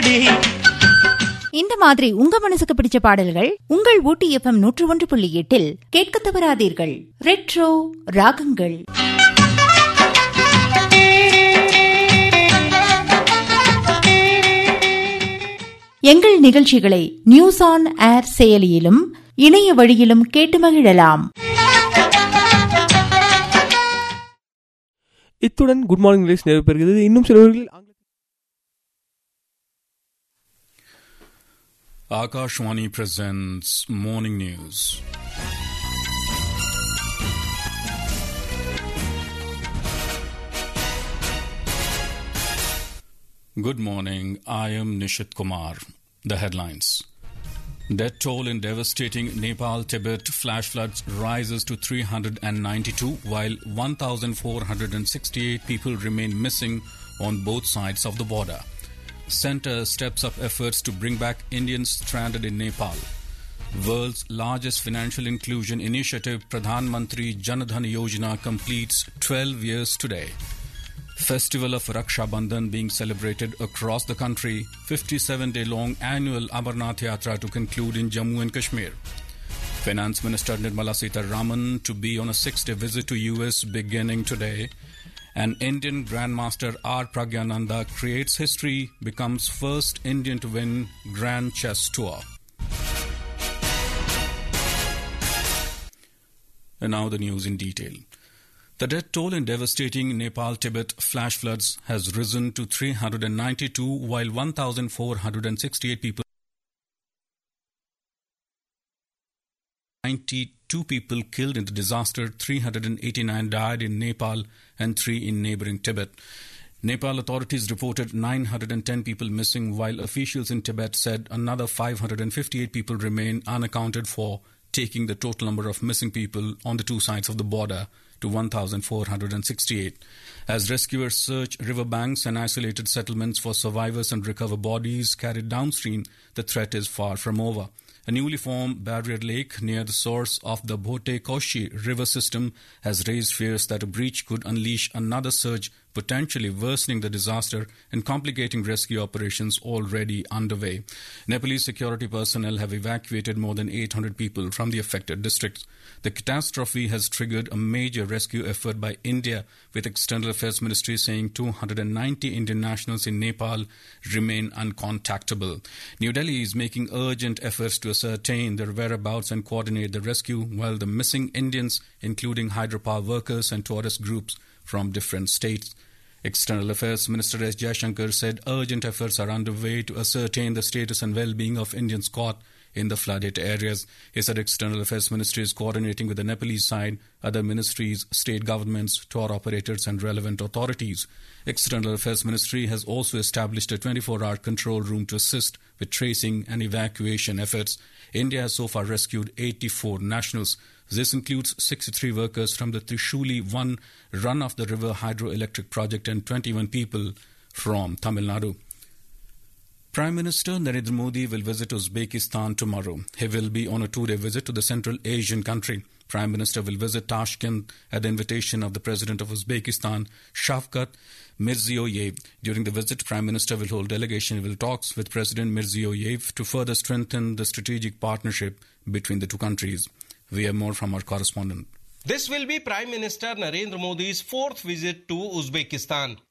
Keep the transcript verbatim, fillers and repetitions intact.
பாரடி. இந்த மாதிரி உங்க மனசுக்கு பிடிச்ச பாடல்கள் உங்கள் ஊட்டி எஃப்எம் நூற்று ஒன்று புள்ளி எட்டில் கேட்க தவறாதீர்கள். ரெட்ரோ ராகங்கள். எங்கள் நிகழ்ச்சிகளை நியூஸ் ஆன் ஏர் செயலியிலும் இணைய வழியிலும் கேட்டு மகிழலாம். இத்துடன் குட் மார்னிங் நியூஸ் நிறைவு பெறுகிறது. இன்னும் சிலவர்கள் Akashwani presents Morning News. Good morning, I am Nishit Kumar. The headlines. Death toll in devastating Nepal-Tibet flash floods rises to three hundred ninety-two, while one thousand four hundred sixty-eight people remain missing on both sides of the border. Centre steps up efforts to bring back Indians stranded in Nepal. World's largest financial inclusion initiative, Pradhan Mantri Jan Dhan Yojana, completes twelve years today. Festival of Raksha Bandhan being celebrated across the country. fifty-seven day long annual Amarnath Yatra to conclude in Jammu and Kashmir. Finance Minister Nirmala Sitharaman to be on a six-day visit to U S beginning today. And Indian Grandmaster R. Pragyananda creates history, becomes first Indian to win Grand Chess Tour. And now the news in detail. The death toll in devastating Nepal-Tibet flash floods has risen to three hundred ninety-two, while one thousand four hundred sixty-eight people ninety-two people killed in the disaster, three hundred eighty-nine died in Nepal and three in neighboring Tibet. Nepal authorities reported nine hundred ten people missing, while officials in Tibet said another five hundred fifty-eight people remain unaccounted for, taking the total number of missing people on the two sides of the border to one thousand four hundred sixty-eight. As rescuers search riverbanks and isolated settlements for survivors and recover bodies carried downstream, the threat is far from over. A newly formed barrier lake near the source of the Bhote Koshi river system has raised fears that a breach could unleash another surge, potentially worsening the disaster and complicating rescue operations already underway. Nepalese security personnel have evacuated more than eight hundred people from the affected districts. The catastrophe has triggered a major rescue effort by India, with External Affairs Ministry saying two hundred ninety Indian nationals in Nepal remain uncontactable. New Delhi is making urgent efforts to ascertain their whereabouts and coordinate the rescue, while the missing Indians, including hydropower workers and tourist groups from different states. External Affairs Minister S. Jaishankar said urgent efforts are underway to ascertain the status and well-being of Indians caught in the flooded areas. He said External Affairs Ministry is coordinating with the Nepalese side, other ministries, state governments, tour operators and relevant authorities. External Affairs Ministry has also established a twenty-four hour control room to assist with tracing and evacuation efforts. India has so far rescued eighty-four nationals. This includes sixty-three workers from the Trishuli one run-of-the-river hydroelectric project and twenty-one people from Tamil Nadu. Prime Minister Narendra Modi will visit Uzbekistan tomorrow. He will be on a two-day visit to the Central Asian country. Prime Minister will visit Tashkent at the invitation of the President of Uzbekistan, Shavkat Mirziyoyev. During the visit, Prime Minister will hold delegation talks with President Mirziyoyev to further strengthen the strategic partnership between the two countries. We have more from our correspondent. This will be Prime Minister Narendra Modi's fourth visit to Uzbekistan.